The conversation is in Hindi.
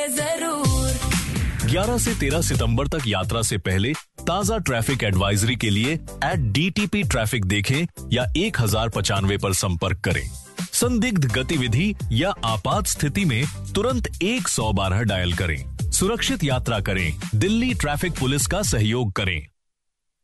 जरूर 11 से 13 सितंबर तक यात्रा से पहले ताज़ा ट्रैफिक एडवाइजरी के लिए @DTP ट्रैफिक देखें या 1095 पर संपर्क करें। संदिग्ध गतिविधि या आपात स्थिति में तुरंत 112 डायल करें। सुरक्षित यात्रा करें। दिल्ली ट्रैफिक पुलिस का सहयोग करें।